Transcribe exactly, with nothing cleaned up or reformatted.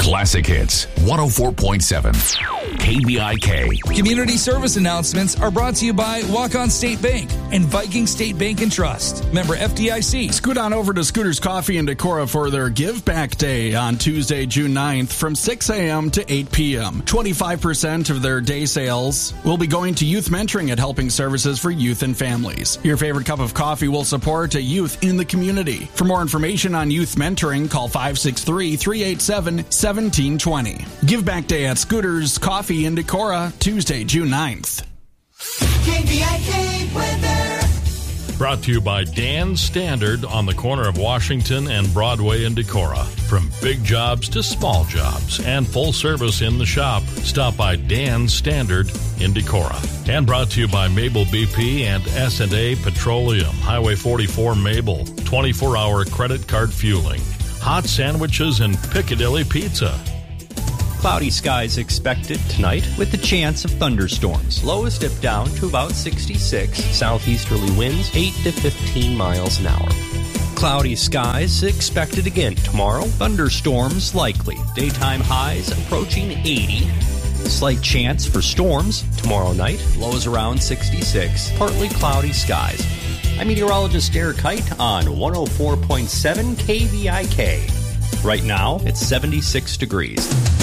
Classic Hits, one oh four point seven. K B I K. Community service announcements are brought to you by Walk-On State Bank and Viking State Bank and Trust. Member F D I C. Scoot on over to Scooter's Coffee in Decorah for their Give Back Day on Tuesday, June ninth from six a.m. to eight p.m. twenty-five percent of their day sales will be going to youth mentoring at Helping Services for Youth and Families. Your favorite cup of coffee will support a youth in the community. For more information on youth mentoring, call five six three, three eight seven, one seven two zero. Give Back Day at Scooter's Coffee in Decorah, Tuesday, June ninth. K B I K weather. Brought to you by Dan's Standard on the corner of Washington and Broadway in Decorah. From big jobs to small jobs and full service in the shop, stop by Dan's Standard in Decorah. And brought to you by Mabel B P and S and A Petroleum, Highway forty-four Mabel, twenty-four hour credit card fueling. Hot sandwiches and Piccadilly Pizza. Cloudy skies expected tonight with the chance of thunderstorms. Lowest dip down to about sixty-six. Southeasterly winds eight to fifteen miles an hour. Cloudy skies expected again tomorrow. Thunderstorms likely. Daytime highs approaching eighty. Slight chance for storms tomorrow night. Lows around sixty-six. Partly cloudy skies. I'm meteorologist Derek Height on one oh four point seven K V I K. Right now, it's seventy-six degrees.